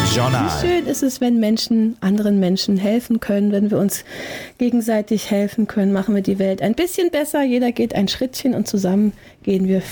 Journal. Wie schön ist es, wenn Menschen anderen Menschen helfen können, wenn wir uns gegenseitig helfen können, machen wir die Welt ein bisschen besser. Jeder geht ein Schrittchen und zusammen gehen wir